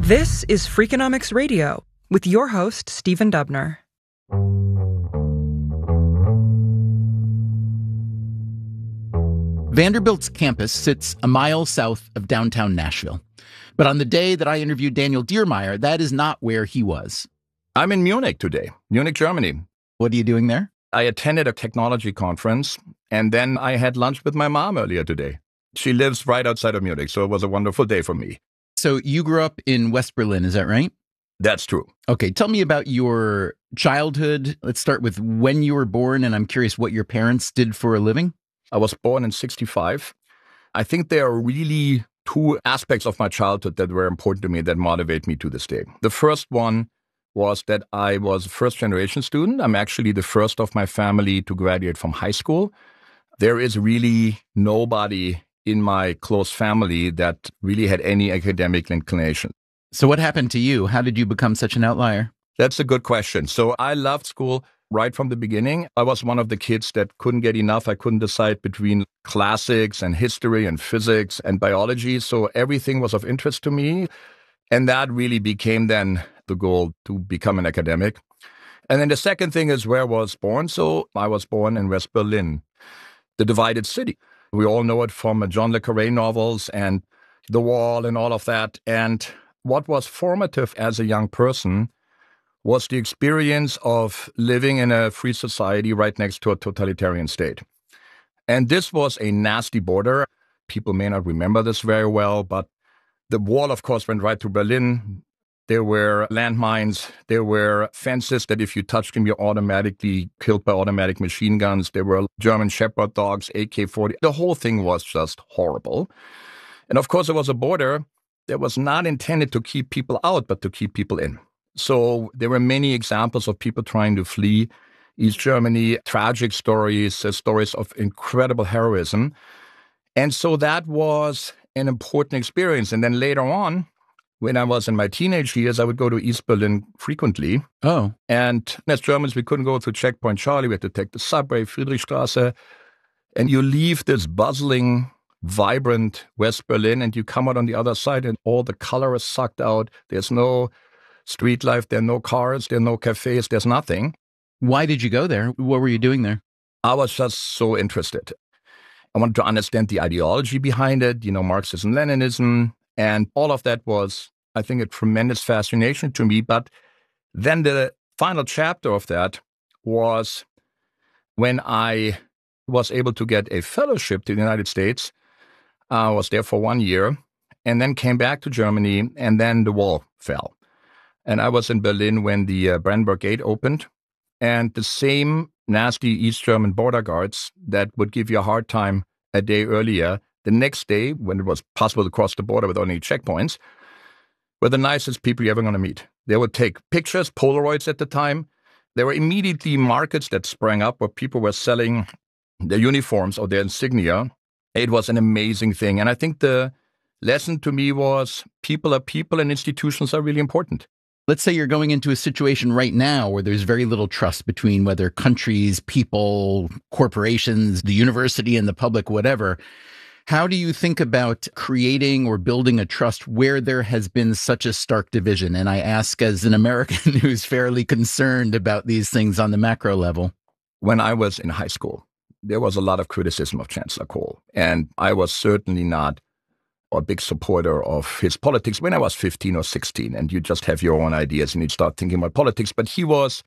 This is Freakonomics Radio with your host, Stephen Dubner. Vanderbilt's campus sits a mile south of downtown Nashville. But on the day that I interviewed Daniel Diermeier, that is not where he was. I'm in Munich today, Munich, Germany. What are you doing there? I attended a technology conference, and then I had lunch with my mom earlier today. She lives right outside of Munich, so it was a wonderful day for me. So you grew up in West Berlin, is that right? That's true. Okay, tell me about your childhood. Let's start with when you were born, and I'm curious what your parents did for a living. I was born in 1965. I think there are really two aspects of my childhood that were important to me that motivate me to this day. The first one was that I was a first-generation student. I'm actually the first of my family to graduate from high school. There is really nobody in my close family that really had any academic inclination. So what happened to you? How did you become such an outlier? That's a good question. So I loved school right from the beginning. I was one of the kids that couldn't get enough. I couldn't decide between classics and history and physics and biology. So everything was of interest to me. And that really became then the goal to become an academic. And then the second thing is where I was born. So I was born in West Berlin, the divided city. We all know it from John le Carré novels and The Wall and all of that. And what was formative as a young person was the experience of living in a free society right next to a totalitarian state. And this was a nasty border. People may not remember this very well, but the wall, of course, went right through Berlin. There were landmines. There were fences that if you touched them, you're automatically killed by automatic machine guns. There were German Shepherd dogs, AK-40. The whole thing was just horrible. And of course, it was a border that was not intended to keep people out, but to keep people in. So there were many examples of people trying to flee East Germany, tragic stories, stories of incredible heroism. And so that was an important experience. And then later on, when I was in my teenage years, I would go to East Berlin frequently. Oh. And as Germans, we couldn't go through Checkpoint Charlie. We had to take the subway, Friedrichstraße. And you leave this bustling, vibrant West Berlin, and you come out on the other side, and all the color is sucked out. There's no street life, there are no cars, there are no cafes, there's nothing. Why did you go there? What were you doing there? I was just so interested. I wanted to understand the ideology behind it, Marxism, Leninism, and all of that was, I think, a tremendous fascination to me. But then the final chapter of that was when I was able to get a fellowship to the United States. I was there for 1 year and then came back to Germany, and then the wall fell. And I was in Berlin when the Brandenburg Gate opened, and the same nasty East German border guards that would give you a hard time a day earlier, the next day, when it was possible to cross the border without any checkpoints, were the nicest people you're ever going to meet. They would take pictures, Polaroids at the time. There were immediately markets that sprang up where people were selling their uniforms or their insignia. It was an amazing thing. And I think the lesson to me was people are people and institutions are really important. Let's say you're going into a situation right now where there's very little trust between whether countries, people, corporations, the university and the public, whatever. How do you think about creating or building a trust where there has been such a stark division? And I ask as an American who's fairly concerned about these things on the macro level. When I was in high school, there was a lot of criticism of Chancellor Kohl. And I was certainly not a big supporter of his politics when I was 15 or 16. And you just have your own ideas and you start thinking about politics. But he was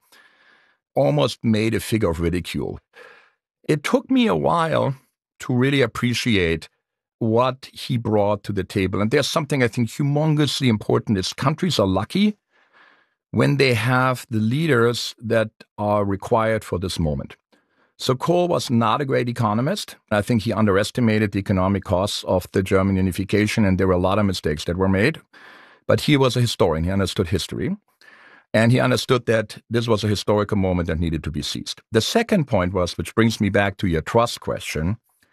almost made a figure of ridicule. It took me a while to really appreciate what he brought to the table. And there's something I think humongously important is countries are lucky when they have the leaders that are required for this moment. So Kohl was not a great economist. I think he underestimated the economic costs of the German unification, and there were a lot of mistakes that were made. But he was a historian. He understood history. And he understood that this was a historical moment that needed to be seized. The second point was, which brings me back to your trust question,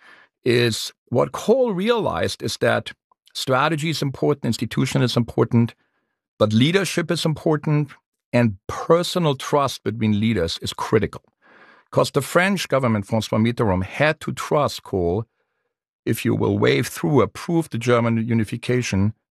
is what Kohl realized is that strategy is important, institution is important, but leadership is important, and personal trust between leaders is critical. Because the French government, François Mitterrand, had to trust Kohl, if you will, wave through, approve the German unification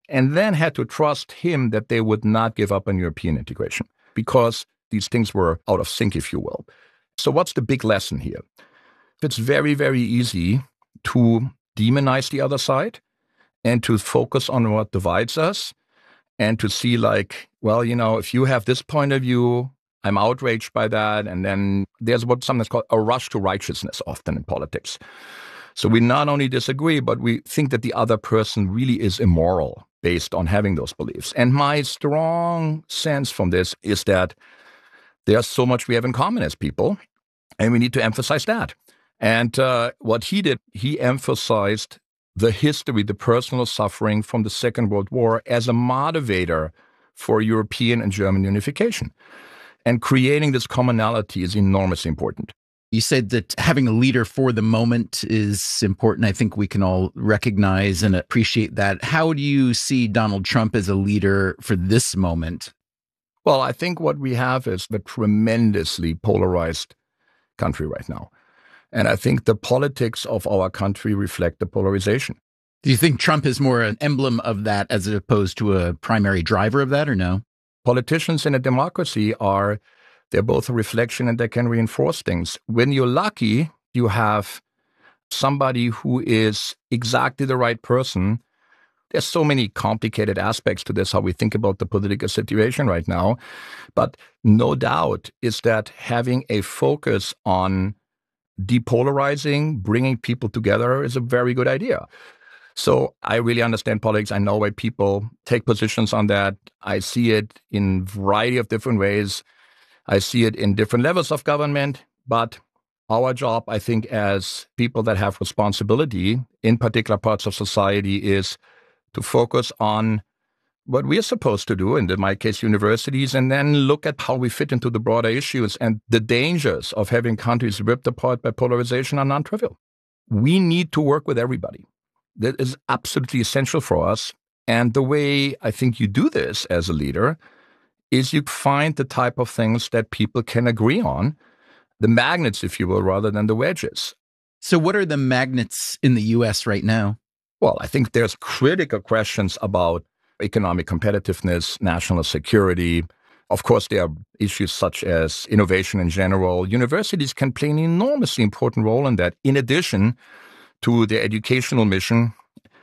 and then had to trust him that they would not give up on European integration because these things were out of sync, if you will. So what's the big lesson here? It's very, very easy to demonize the other side and to focus on what divides us and to see like, well, if you have this point of view, I'm outraged by that. And then there's something that's called a rush to righteousness often in politics. So we not only disagree, but we think that the other person really is immoral based on having those beliefs. And my strong sense from this is that there's so much we have in common as people, and we need to emphasize that. And what he did, he emphasized the history, the personal suffering from the Second World War as a motivator for European and German unification. And creating this commonality is enormously important. You said that having a leader for the moment is important. I think we can all recognize and appreciate that. How do you see Donald Trump as a leader for this moment? Well, I think what we have is a tremendously polarized country right now. And I think the politics of our country reflect the polarization. Do you think Trump is more an emblem of that as opposed to a primary driver of that, or no? Politicians in a democracy they're both a reflection and they can reinforce things. When you're lucky, you have somebody who is exactly the right person. There's so many complicated aspects to this, how we think about the political situation right now. But no doubt is that having a focus on depolarizing, bringing people together is a very good idea. So I really understand politics. I know why people take positions on that. I see it in a variety of different ways. I see it in different levels of government. But our job, I think, as people that have responsibility in particular parts of society is to focus on what we're supposed to do, in my case, universities, and then look at how we fit into the broader issues. And the dangers of having countries ripped apart by polarization are non-trivial. We need to work with everybody. That is absolutely essential for us. And the way I think you do this as a leader is you find the type of things that people can agree on, the magnets, if you will, rather than the wedges. So what are the magnets in the U.S. right now? Well, I think there's critical questions about economic competitiveness, national security. Of course, there are issues such as innovation in general. Universities can play an enormously important role in that, in addition to their educational mission.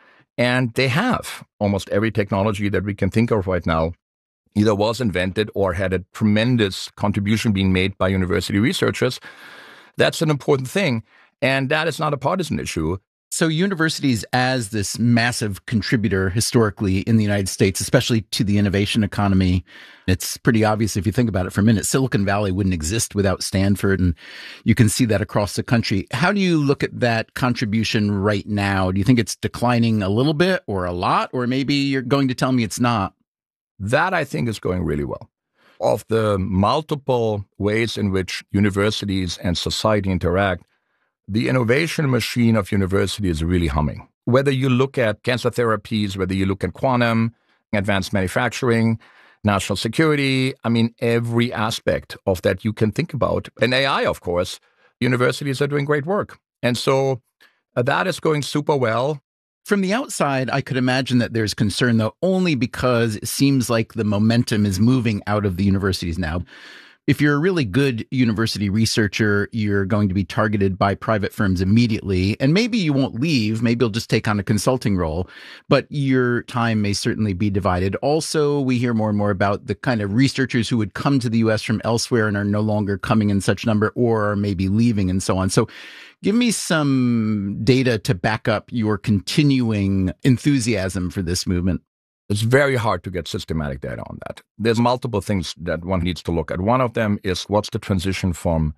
And they have almost every technology that we can think of right now either was invented or had a tremendous contribution being made by university researchers. That's an important thing. And that is not a partisan issue. So universities as this massive contributor historically in the United States, especially to the innovation economy, it's pretty obvious if you think about it for a minute. Silicon Valley wouldn't exist without Stanford, and you can see that across the country. How do you look at that contribution right now? Do you think it's declining a little bit or a lot, or maybe you're going to tell me it's not? That, I think, is going really well. Of the multiple ways in which universities and society interact, the innovation machine of university is really humming. Whether you look at cancer therapies, whether you look at quantum, advanced manufacturing, national security, every aspect of that you can think about. And AI, of course, universities are doing great work. And so that is going super well. From the outside, I could imagine that there's concern, though, only because it seems like the momentum is moving out of the universities now. If you're a really good university researcher, you're going to be targeted by private firms immediately. And maybe you won't leave. Maybe you'll just take on a consulting role. But your time may certainly be divided. Also, we hear more and more about the kind of researchers who would come to the U.S. from elsewhere and are no longer coming in such number or are maybe leaving and so on. So give me some data to back up your continuing enthusiasm for this movement. It's very hard to get systematic data on that. There's multiple things that one needs to look at. One of them is what's the transition from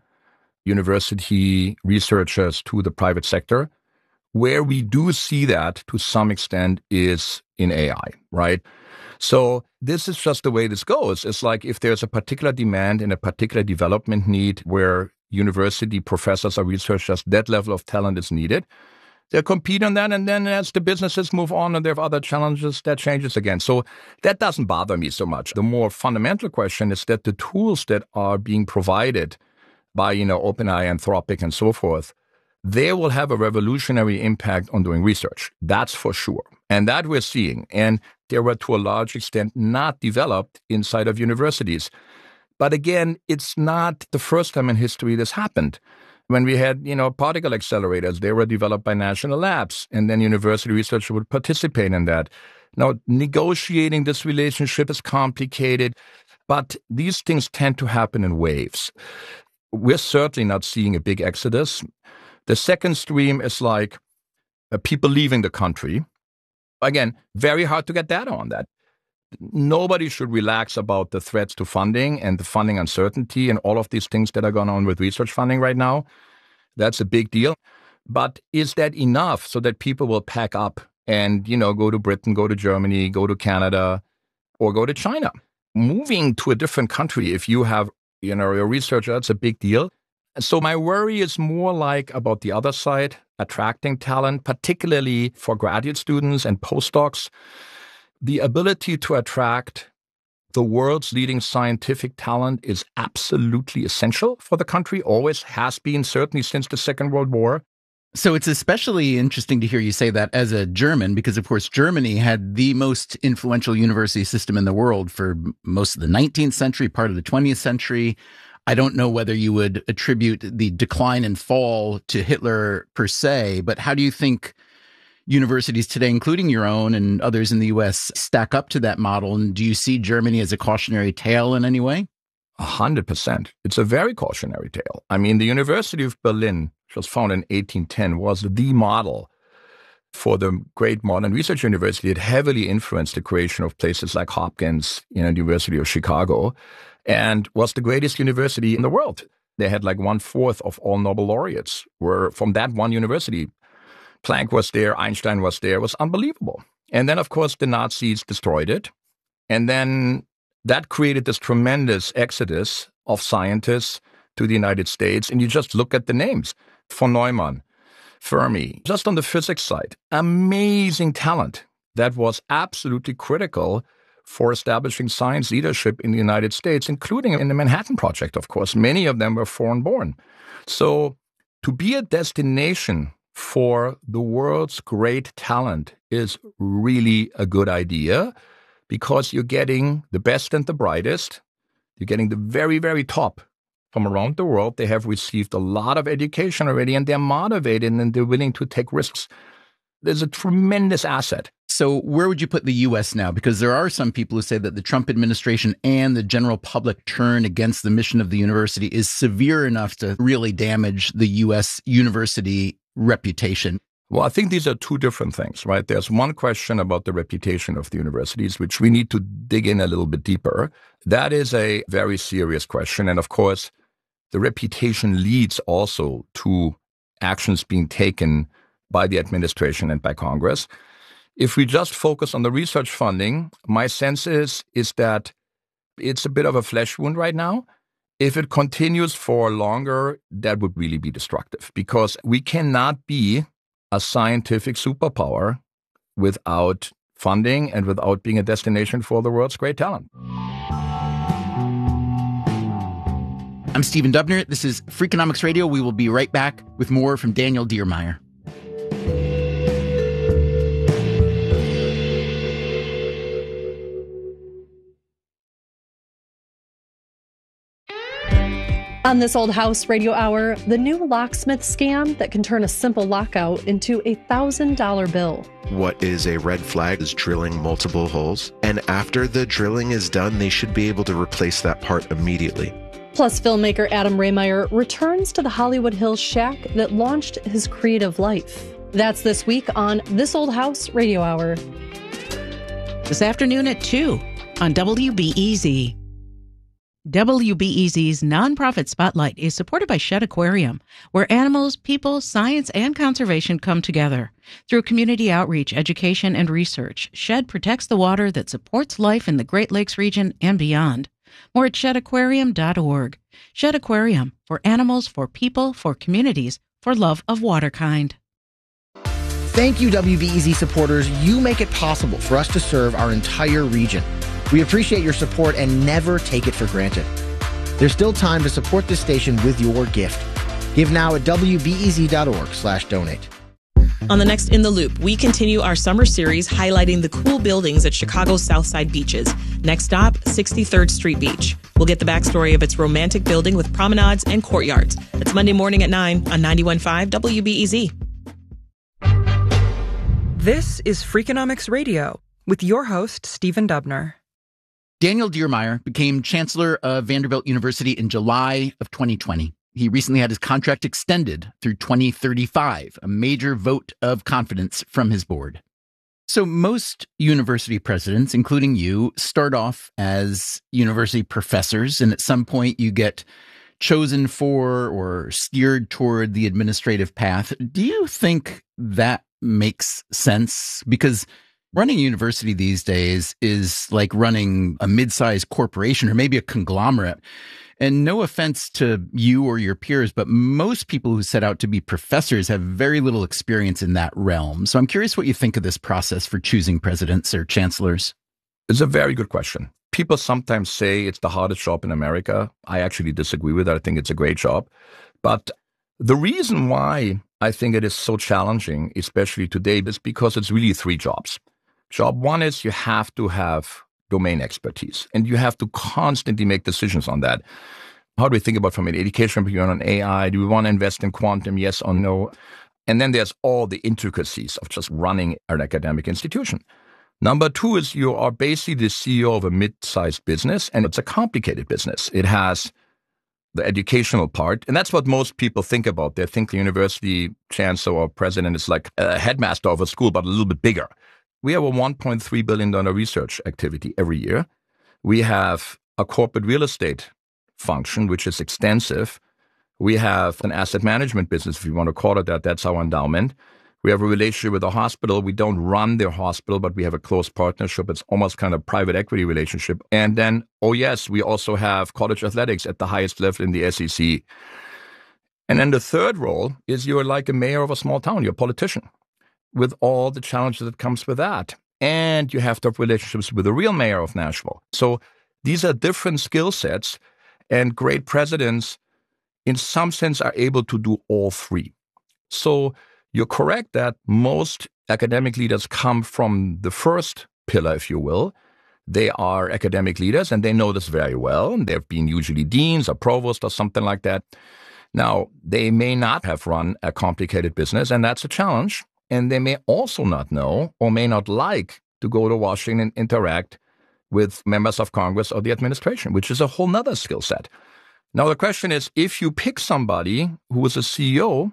university researchers to the private sector. Where we do see that to some extent is in AI, right? So this is just the way this goes. It's like if there's a particular demand and a particular development need where university professors or researchers, that level of talent is needed. They'll compete on that, and then as the businesses move on and there are other challenges, that changes again. So that doesn't bother me so much. The more fundamental question is that the tools that are being provided by, OpenAI, Anthropic, and so forth, they will have a revolutionary impact on doing research. That's for sure. And that we're seeing. And they were, to a large extent, not developed inside of universities. But again, it's not the first time in history this happened. When we had, particle accelerators, they were developed by national labs, and then university researchers would participate in that. Now, negotiating this relationship is complicated, but these things tend to happen in waves. We're certainly not seeing a big exodus. The second stream is like people leaving the country. Again, very hard to get data on that. Nobody should relax about the threats to funding and the funding uncertainty and all of these things that are going on with research funding right now. That's a big deal. But is that enough so that people will pack up and, go to Britain, go to Germany, go to Canada, or go to China? Moving to a different country, if you have, a researcher, that's a big deal. So my worry is more like about the other side, attracting talent, particularly for graduate students and postdocs. The ability to attract the world's leading scientific talent is absolutely essential for the country, always has been, certainly since the Second World War. So it's especially interesting to hear you say that as a German, because, of course, Germany had the most influential university system in the world for most of the 19th century, part of the 20th century. I don't know whether you would attribute the decline and fall to Hitler per se, but how do you think universities today, including your own and others in the U.S., stack up to that model? And do you see Germany as a cautionary tale in any way? 100%. It's a very cautionary tale. I mean, the University of Berlin, which was founded in 1810, was the model for the great modern research university. It heavily influenced the creation of places like Hopkins, the University of Chicago, and was the greatest university in the world. They had like 1/4 of all Nobel laureates were from that one university. Planck was there, Einstein was there. It was unbelievable. And then, of course, the Nazis destroyed it. And then that created this tremendous exodus of scientists to the United States. And you just look at the names. Von Neumann, Fermi, just on the physics side, amazing talent that was absolutely critical for establishing science leadership in the United States, including in the Manhattan Project, of course. Many of them were foreign-born. So to be a destination for the world's great talent is really a good idea, because you're getting the best and the brightest. You're getting the very, very top from around the world. They have received a lot of education already, and they're motivated and they're willing to take risks. There's a tremendous asset. So where would you put the U.S. now? Because there are some people who say that the Trump administration and the general public turn against the mission of the university is severe enough to really damage the U.S. university reputation. Well, I think these are two different things, right? There's one question about the reputation of the universities, which we need to dig in a little bit deeper. That is a very serious question. And of course, the reputation leads also to actions being taken by the administration and by Congress. If we just focus on the research funding, my sense is that it's a bit of a flesh wound right now. If it continues for longer, that would really be destructive, because we cannot be a scientific superpower without funding and without being a destination for the world's great talent. I'm Stephen Dubner. This is Freakonomics Radio. We will be right back with more from Daniel Diermeier. On This Old House Radio Hour, the new locksmith scam that can turn a simple lockout into a $1,000 bill. What is a red flag is drilling multiple holes. And after the drilling is done, they should be able to replace that part immediately. Plus, filmmaker Adam Rehmeyer returns to the Hollywood Hills shack that launched his creative life. That's this week on This Old House Radio Hour. This afternoon at 2 on WBEZ. WBEZ's nonprofit spotlight is supported by Shedd Aquarium, where animals, people, science, and conservation come together. Through community outreach, education, and research, Shedd protects the water that supports life in the Great Lakes region and beyond. More at sheddaquarium.org. Shedd Aquarium, for animals, for people, for communities, for love of waterkind. Thank you, WBEZ supporters. You make it possible for us to serve our entire region. We appreciate your support and never take it for granted. There's still time to support this station with your gift. Give now at wbez.org/donate. On the next In the Loop, we continue our summer series highlighting the cool buildings at Chicago's Southside beaches. Next stop, 63rd Street Beach. We'll get the backstory of its romantic building with promenades and courtyards. That's Monday morning at 9 on 91.5 WBEZ. This is Freakonomics Radio with your host, Stephen Dubner. Daniel Diermeier became Chancellor of Vanderbilt University in July of 2020. He recently had his contract extended through 2035, a major vote of confidence from his board. So most university presidents, including you, start off as university professors, and at some point you get chosen for or steered toward the administrative path. Do you think that makes sense? Because running a university these days is like running a mid-sized corporation or maybe a conglomerate. And no offense to you or your peers, but most people who set out to be professors have very little experience in that realm. So I'm curious what you think of this process for choosing presidents or chancellors. It's a very good question. People sometimes say it's the hardest job in America. I actually disagree with that. I think it's a great job. But the reason why I think it is so challenging, especially today, is because it's really three jobs. Job one is you have to have domain expertise, and you have to constantly make decisions on that. How do we think about from an education point of view on AI? Do we want to invest in quantum? Yes or no? And then there's all the intricacies of just running an academic institution. Number two is you are basically the CEO of a mid-sized business, and it's a complicated business. It has the educational part, and that's what most people think about. They think the university chancellor or president is like a headmaster of a school, but a little bit bigger. We have a $1.3 billion research activity every year. We have a corporate real estate function, which is extensive. We have an asset management business, if you want to call it that. That's our endowment. We have a relationship with the hospital. We don't run their hospital, but we have a close partnership. It's almost kind of private equity relationship. And then, oh yes, we also have college athletics at the highest level in the SEC. And then the third role is you're like a mayor of a small town. You're a politician, with all the challenges that comes with that. And you have to have relationships with the real mayor of Nashville. So these are different skill sets, and great presidents, in some sense, are able to do all three. So you're correct that most academic leaders come from the first pillar, if you will. They are academic leaders, and they know this very well. And they've been usually deans or provost or something like that. Now, they may not have run a complicated business, and that's a challenge. And they may also not know or may not like to go to Washington and interact with members of Congress or the administration, which is a whole nother skill set. Now, the question is, if you pick somebody who is a CEO,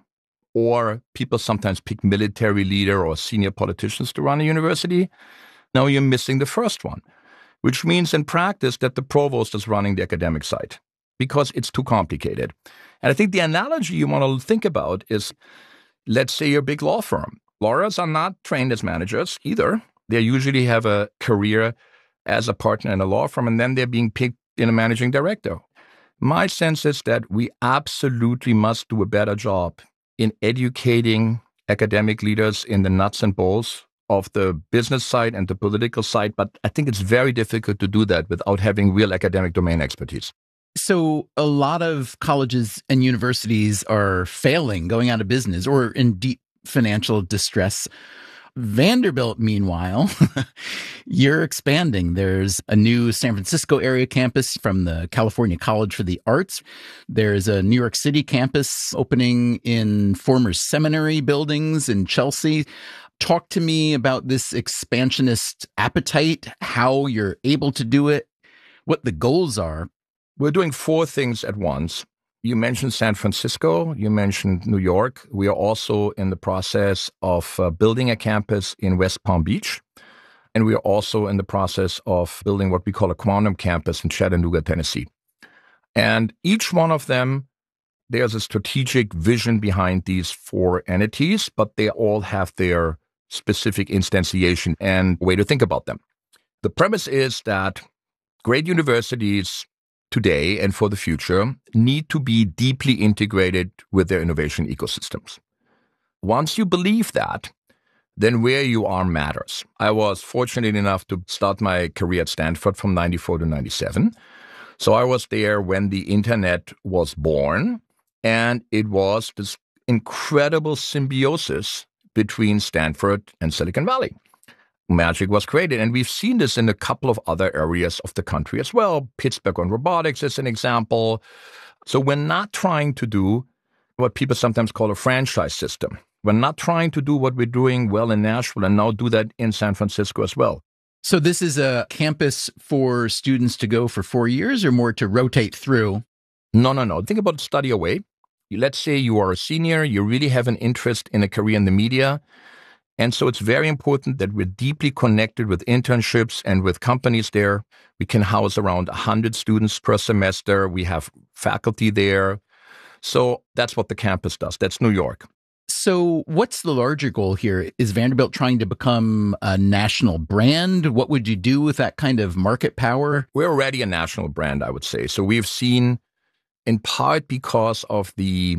or people sometimes pick military leader or senior politicians to run a university, now you're missing the first one, which means in practice that the provost is running the academic side because it's too complicated. And I think the analogy you want to think about is, let's say you're a big law firm. Lawyers are not trained as managers either. They usually have a career as a partner in a law firm, and then they're being picked in a managing director. My sense is that we absolutely must do a better job in educating academic leaders in the nuts and bolts of the business side and the political side, but I think it's very difficult to do that without having real academic domain expertise. So a lot of colleges and universities are failing, going out of business, or in deep financial distress. Vanderbilt, meanwhile, you're expanding. There's a new San Francisco area campus from the California College for the Arts. There's a New York City campus opening in former seminary buildings in Chelsea. Talk to me about this expansionist appetite, how you're able to do it, what the goals are. We're doing four things at once. You mentioned San Francisco. You mentioned New York. We are also in the process of building a campus in West Palm Beach. And we are also in the process of building what we call a quantum campus in Chattanooga, Tennessee. And each one of them, there's a strategic vision behind these four entities, but they all have their specific instantiation and way to think about them. The premise is that great universities today and for the future need to be deeply integrated with their innovation ecosystems. Once you believe that, then where you are matters. I was fortunate enough to start my career at Stanford from 94 to 97. So I was there when the internet was born. And it was this incredible symbiosis between Stanford and Silicon Valley. Magic was created. And we've seen this in a couple of other areas of the country as well. Pittsburgh on robotics is an example. So we're not trying to do what people sometimes call a franchise system. We're not trying to do what we're doing well in Nashville and now do that in San Francisco as well. So this is a campus for students to go for 4 years or more to rotate through? No. Think about study away. Let's say you are a senior, you really have an interest in a career in the media. And so it's very important that we're deeply connected with internships and with companies there. We can house around 100 students per semester. We have faculty there. So that's what the campus does. That's New York. So what's the larger goal here? Is Vanderbilt trying to become a national brand? What would you do with that kind of market power? We're already a national brand, I would say. So we've seen, in part because of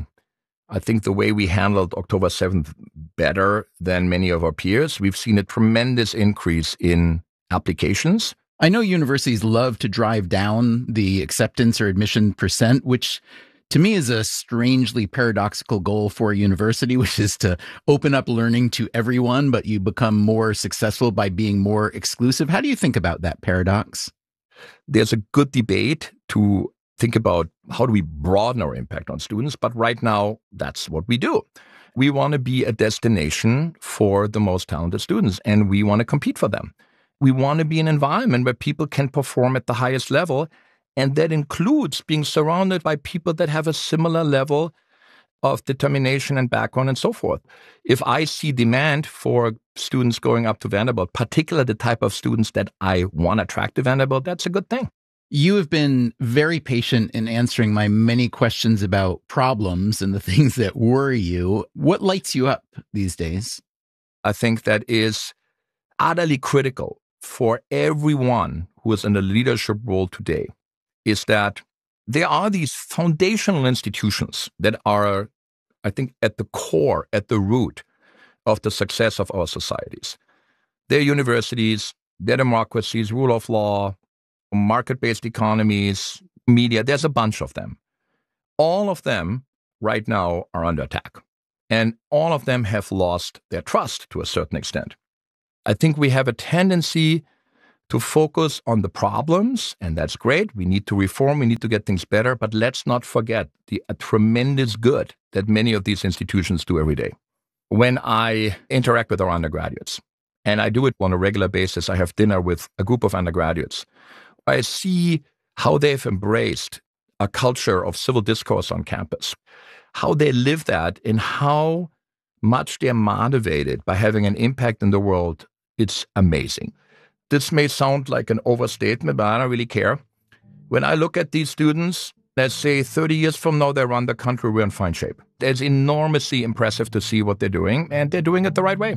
I think the way we handled October 7th better than many of our peers, we've seen a tremendous increase in applications. I know universities love to drive down the acceptance or admission percent, which to me is a strangely paradoxical goal for a university, which is to open up learning to everyone, but you become more successful by being more exclusive. How do you think about that paradox? There's a good debate to think about how do we broaden our impact on students, but right now, that's what we do. We want to be a destination for the most talented students, and we want to compete for them. We want to be an environment where people can perform at the highest level, and that includes being surrounded by people that have a similar level of determination and background and so forth. If I see demand for students going up to Vanderbilt, particularly the type of students that I want to attract to Vanderbilt, that's a good thing. You have been very patient in answering my many questions about problems and the things that worry you. What lights you up these days? I think that is utterly critical for everyone who is in a leadership role today is that there are these foundational institutions that are, I think, at the core, at the root of the success of our societies. They're universities, they're democracies, rule of law, market-based economies, media. There's a bunch of them. All of them right now are under attack. And all of them have lost their trust to a certain extent. I think we have a tendency to focus on the problems, and that's great. We need to reform, we need to get things better, but let's not forget the tremendous good that many of these institutions do every day. When I interact with our undergraduates, and I do it on a regular basis, I have dinner with a group of undergraduates, I see how they've embraced a culture of civil discourse on campus, how they live that, and how much they're motivated by having an impact in the world. It's amazing. This may sound like an overstatement, but I don't really care. When I look at these students, let's say 30 years from now, they run the country, we're in fine shape. It's enormously impressive to see what they're doing, and they're doing it the right way.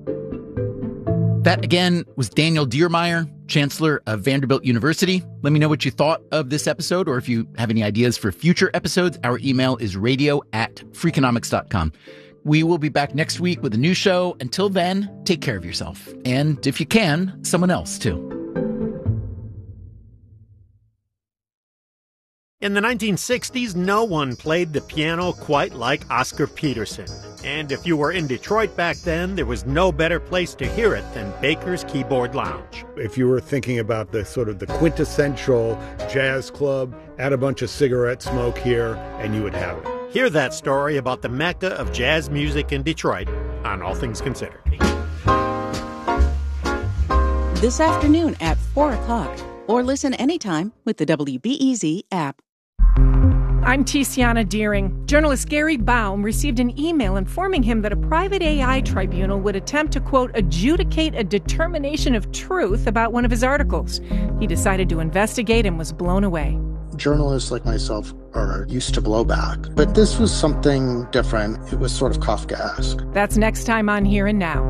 That, again, was Daniel Diermeier, Chancellor of Vanderbilt University. Let me know what you thought of this episode, or if you have any ideas for future episodes. Our email is radio@freakonomics.com. We will be back next week with a new show. Until then, take care of yourself. And if you can, someone else too. In the 1960s, no one played the piano quite like Oscar Peterson. And if you were in Detroit back then, there was no better place to hear it than Baker's Keyboard Lounge. If you were thinking about the sort of the quintessential jazz club, add a bunch of cigarette smoke here, and you would have it. Hear that story about the Mecca of jazz music in Detroit on All Things Considered. This afternoon at 4 o'clock, or listen anytime with the WBEZ app. I'm Tiziana Deering. Journalist Gary Baum received an email informing him that a private AI tribunal would attempt to, quote, adjudicate a determination of truth about one of his articles. He decided to investigate and was blown away. Journalists like myself are used to blowback, but this was something different. It was sort of Kafkaesque. That's next time on Here and Now.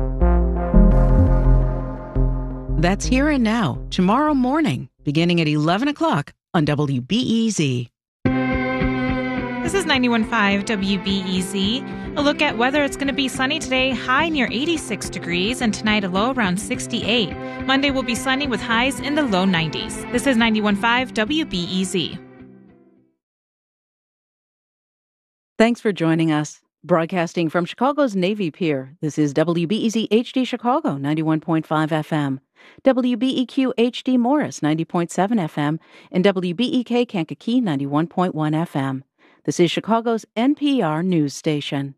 That's Here and Now, tomorrow morning, beginning at 11 o'clock on WBEZ. This is 91.5 WBEZ. A look at weather. It's going to be sunny today, high near 86 degrees, and tonight a low around 68. Monday will be sunny with highs in the low 90s. This is 91.5 WBEZ. Thanks for joining us. Broadcasting from Chicago's Navy Pier, this is WBEZ HD Chicago 91.5 FM, WBEQ HD Morris 90.7 FM, and WBEK Kankakee 91.1 FM. This is Chicago's NPR news station.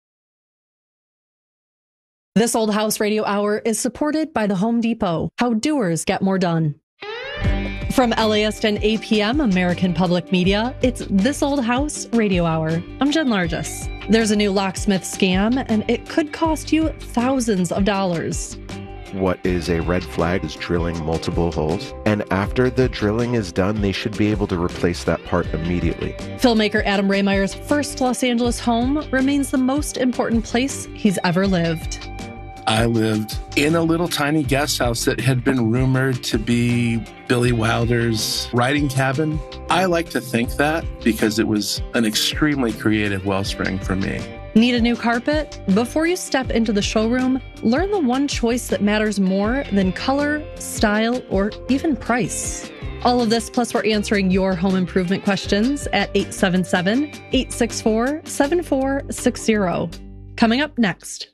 This Old House Radio Hour is supported by the Home Depot. How doers get more done. From LAist and APM, American Public Media, it's This Old House Radio Hour. I'm Jen Largis. There's a new locksmith scam, and it could cost you thousands of dollars. What is a red flag is drilling multiple holes. And after the drilling is done, they should be able to replace that part immediately. Filmmaker Adam Raymeyer's first Los Angeles home remains the most important place he's ever lived. I lived in a little tiny guest house that had been rumored to be Billy Wilder's writing cabin. I like to think that because it was an extremely creative wellspring for me. Need a new carpet? Before you step into the showroom, learn the one choice that matters more than color, style, or even price. All of this, plus we're answering your home improvement questions at 877-864-7460. Coming up next.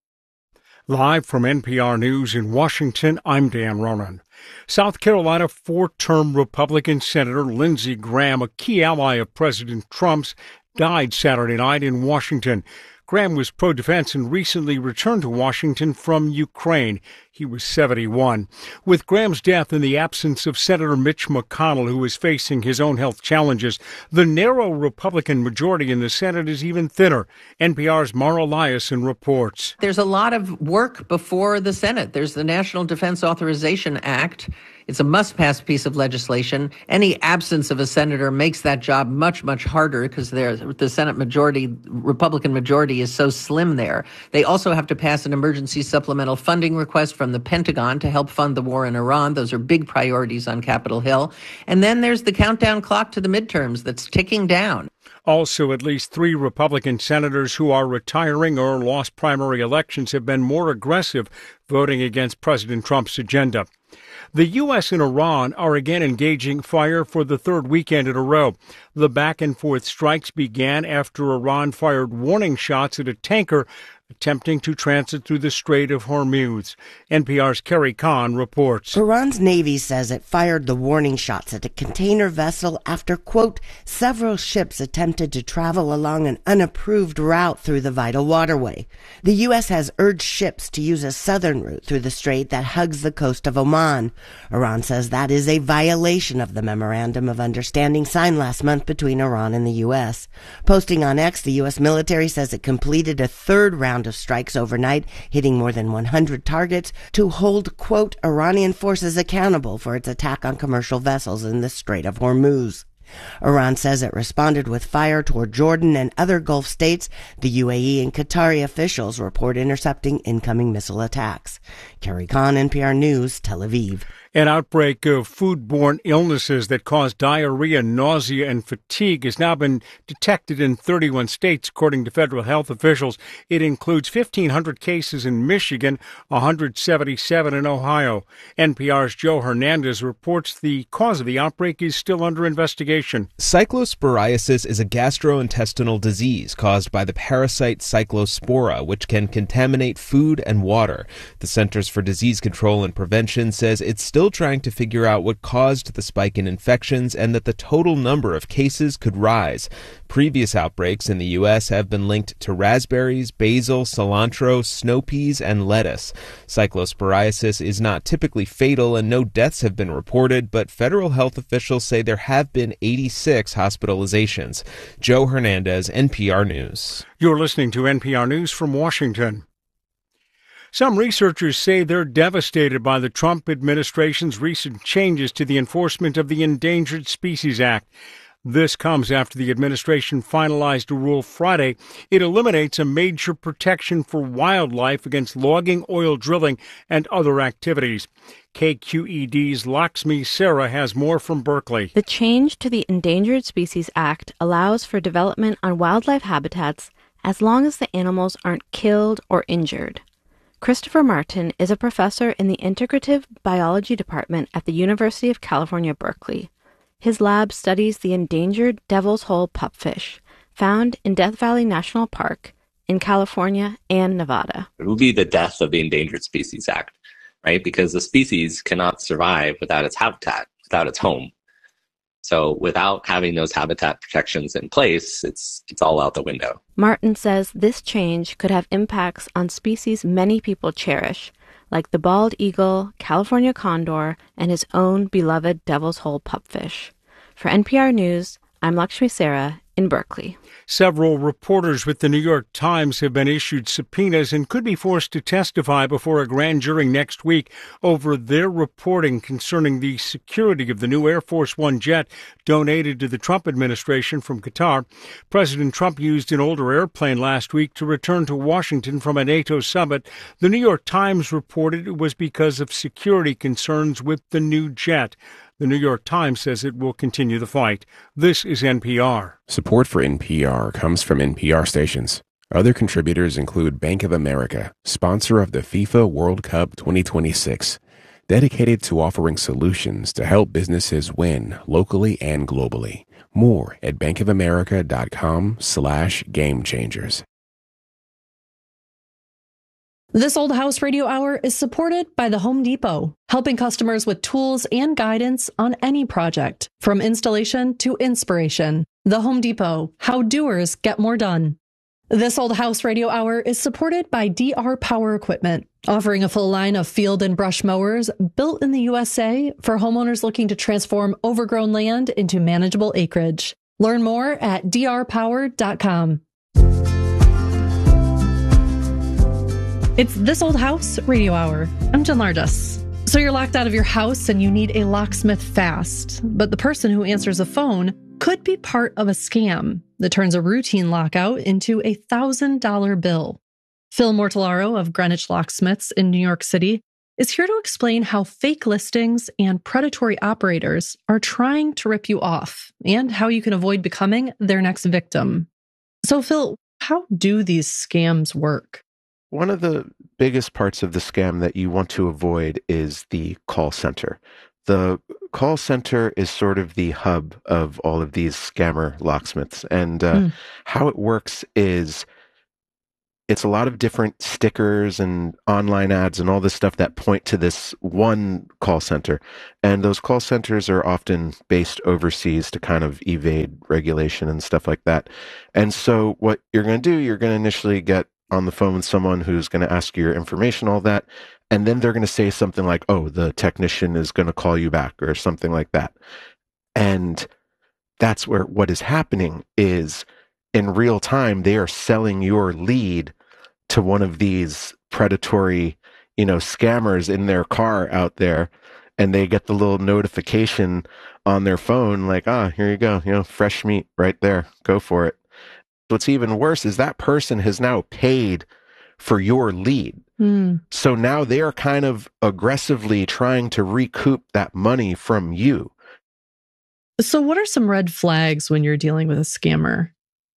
Live from NPR News in Washington, I'm Dan Ronan. South Carolina four-term Republican Senator Lindsey Graham, a key ally of President Trump's, died Saturday night in Washington. Graham was pro-defense and recently returned to Washington from Ukraine. He was 71. With Graham's death and the absence of Senator Mitch McConnell, who is facing his own health challenges, the narrow Republican majority in the Senate is even thinner. NPR's Mara Liasson reports. There's a lot of work before the Senate. There's the National Defense Authorization Act. It's a must-pass piece of legislation. Any absence of a senator makes that job much, much harder because the Senate majority, Republican majority, is so slim there. They also have to pass an emergency supplemental funding request from the Pentagon to help fund the war in Iran. Those are big priorities on Capitol Hill. And then there's the countdown clock to the midterms that's ticking down. Also, at least 3 Republican senators who are retiring or lost primary elections have been more aggressive voting against President Trump's agenda. The U.S. and Iran are again engaging fire for the third weekend in a row. The back-and-forth strikes began after Iran fired warning shots at a tanker attempting to transit through the Strait of Hormuz. NPR's Carrie Kahn reports. Iran's Navy says it fired the warning shots at a container vessel after, quote, several ships attempted to travel along an unapproved route through the vital waterway. The U.S. has urged ships to use a southern route through the strait that hugs the coast of Oman. Iran says that is a violation of the Memorandum of Understanding signed last month between Iran and the U.S. Posting on X, the U.S. military says it completed a third round of strikes overnight, hitting more than 100 targets to hold, quote, Iranian forces accountable for its attack on commercial vessels in the Strait of Hormuz. Iran says it responded with fire toward Jordan and other Gulf states. The UAE and Qatari officials report intercepting incoming missile attacks. Carrie Kahn, NPR News, Tel Aviv. An outbreak of foodborne illnesses that cause diarrhea, nausea, and fatigue has now been detected in 31 states, according to federal health officials. It includes 1,500 cases in Michigan, 177 in Ohio. NPR's Joe Hernandez reports the cause of the outbreak is still under investigation. Cyclosporiasis is a gastrointestinal disease caused by the parasite Cyclospora, which can contaminate food and water. The Centers for Disease Control and Prevention says it's still trying to figure out what caused the spike in infections and that the total number of cases could rise. Previous outbreaks in the U.S. have been linked to raspberries, basil, cilantro, snow peas, and lettuce. Cyclosporiasis is not typically fatal and no deaths have been reported, but federal health officials say there have been 86 hospitalizations. Joe Hernandez, NPR News. You're listening to NPR News from Washington. Some researchers say they're devastated by the Trump administration's recent changes to the enforcement of the Endangered Species Act. This comes after the administration finalized a rule Friday. It eliminates a major protection for wildlife against logging, oil drilling, and other activities. KQED's Lakshmi Sarah has more from Berkeley. The change to the Endangered Species Act allows for development on wildlife habitats as long as the animals aren't killed or injured. Christopher Martin is a professor in the Integrative Biology Department at the University of California, Berkeley. His lab studies the endangered devil's hole pupfish, found in Death Valley National Park in California and Nevada. It will be the death of the Endangered Species Act, right? Because the species cannot survive without its habitat, without its home. So without having those habitat protections in place, it's all out the window. Martin says this change could have impacts on species many people cherish, like the bald eagle, California condor, and his own beloved Devil's Hole pupfish. For NPR News, I'm Lakshmi Sarah in Berkeley. Several reporters with the New York Times have been issued subpoenas and could be forced to testify before a grand jury next week over their reporting concerning the security of the new Air Force One jet donated to the Trump administration from Qatar. President Trump used an older airplane last week to return to Washington from a NATO summit. The New York Times reported it was because of security concerns with the new jet. The New York Times says it will continue the fight. This is NPR. Support for NPR comes from NPR stations. Other contributors include Bank of America, sponsor of the FIFA World Cup 2026, dedicated to offering solutions to help businesses win locally and globally. More at bankofamerica.com/gamechangers. This Old House Radio Hour is supported by the Home Depot, helping customers with tools and guidance on any project, from installation to inspiration. The Home Depot, how doers get more done. This Old House Radio Hour is supported by DR Power Equipment, offering a full line of field and brush mowers built in the USA for homeowners looking to transform overgrown land into manageable acreage. Learn more at drpower.com. It's This Old House Radio Hour. I'm Jen Lardis. So you're locked out of your house and you need a locksmith fast, but the person who answers the phone could be part of a scam that turns a routine lockout into a $1,000 bill. Phil Mortellaro of Greenwich Locksmiths in New York City is here to explain how fake listings and predatory operators are trying to rip you off and how you can avoid becoming their next victim. So Phil, how do these scams work? One of the biggest parts of the scam that you want to avoid is the call center. The call center is sort of the hub of all of these scammer locksmiths. And how it works is it's a lot of different stickers and online ads and all this stuff that point to this one call center. And those call centers are often based overseas to kind of evade regulation and stuff like that. And so what you're going to do, you're going to initially get on the phone with someone who's going to ask you your information, all that. And then they're going to say something like, oh, the technician is going to call you back or something like that. And that's where what is happening is in real time, they are selling your lead to one of these predatory, scammers in their car out there. And they get the little notification on their phone like, here you go, fresh meat right there. Go for it. What's even worse is that person has now paid for your lead. So now they are kind of aggressively trying to recoup that money from you. So what are some red flags when you're dealing with a scammer?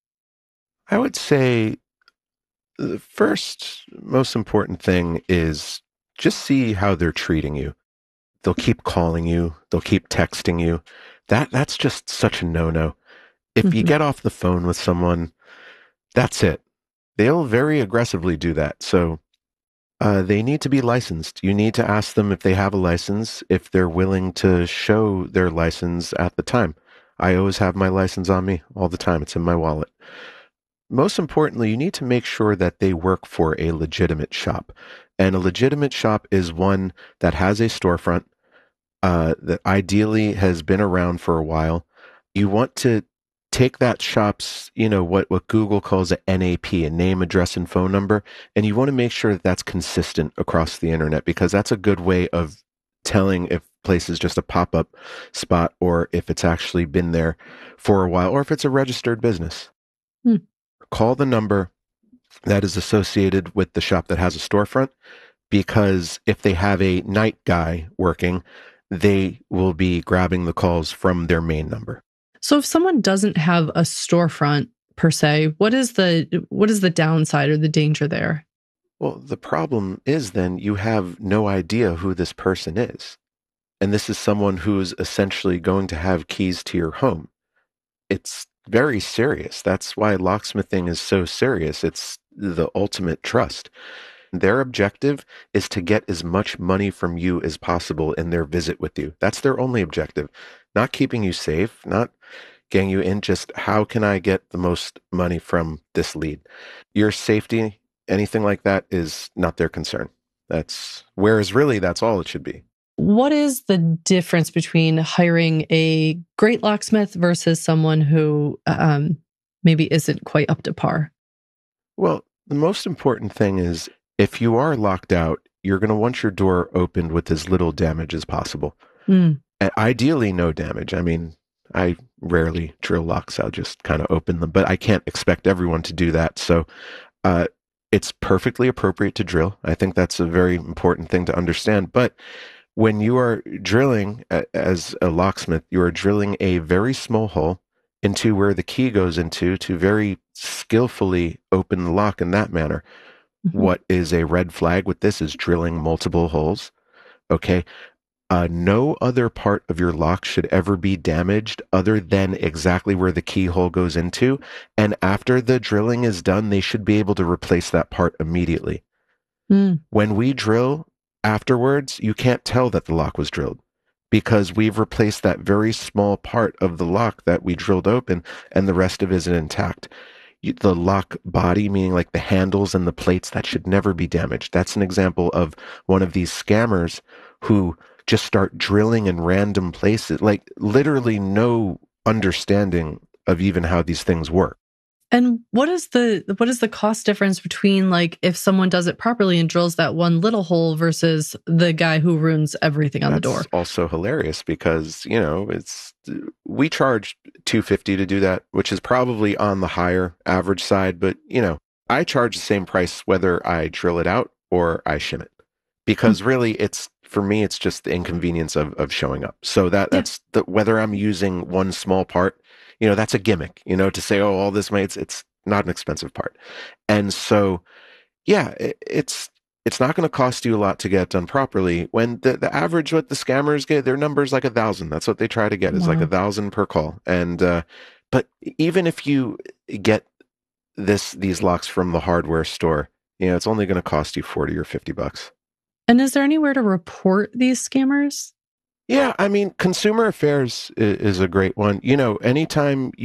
I would say the first most important thing is just see how they're treating you. They'll keep calling you. They'll keep texting you. That's just such a no-no. If you get off the phone with someone, that's it. They'll very aggressively do that. So they need to be licensed. You need to ask them if they have a license, if they're willing to show their license at the time. I always have my license on me all the time. It's in my wallet. Most importantly, you need to make sure that they work for a legitimate shop. And a legitimate shop is one that has a storefront, that ideally has been around for a while. You want to take that shop's, what Google calls a NAP, a name, address, and phone number, and you want to make sure that that's consistent across the internet, because that's a good way of telling if place is just a pop-up spot or if it's actually been there for a while or if it's a registered business. Call the number that is associated with the shop that has a storefront, because if they have a night guy working, they will be grabbing the calls from their main number. So if someone doesn't have a storefront per se, what is the downside or the danger there? Well, the problem is then you have no idea who this person is. And this is someone who's essentially going to have keys to your home. It's very serious. That's why locksmithing is so serious. It's the ultimate trust. Their objective is to get as much money from you as possible in their visit with you. That's their only objective. Not keeping you safe, not getting you in, just how can I get the most money from this lead? Your safety, anything like that is not their concern. Whereas really that's all it should be. What is the difference between hiring a great locksmith versus someone who maybe isn't quite up to par? Well, the most important thing is if you are locked out, you're going to want your door opened with as little damage as possible. And ideally, no damage. I mean, I rarely drill locks. I'll just kind of open them, but I can't expect everyone to do that. So it's perfectly appropriate to drill. I think that's a very important thing to understand. But when you are drilling as a locksmith, you are drilling a very small hole into where the key goes into to very skillfully open the lock in that manner. What is a red flag with this is drilling multiple holes. Okay. No other part of your lock should ever be damaged other than exactly where the keyhole goes into. And after the drilling is done, they should be able to replace that part immediately. When we drill afterwards, you can't tell that the lock was drilled because we've replaced that very small part of the lock that we drilled open and the rest of it is intact. The lock body, meaning like the handles and the plates, that should never be damaged. That's an example of one of these scammers who just start drilling in random places, like literally no understanding of even how these things work. And what is the cost difference between like if someone does it properly and drills that one little hole versus the guy who ruins everything on the door? That's also hilarious because, we charge $250 to do that, which is probably on the higher average side, but I charge the same price whether I drill it out or I shim it. Because really for me, it's just the inconvenience of showing up. So that's whether I'm using one small part, that's a gimmick, to say, oh, all this it's not an expensive part. And so, yeah, it's not going to cost you a lot to get it done properly. When the average, what the scammers get, their number's like 1,000. That's what they try to get is like 1,000 per call. And, but even if you get these locks from the hardware store, it's only going to cost you $40 or $50. And is there anywhere to report these scammers? Yeah, I mean, Consumer Affairs is a great one. Anytime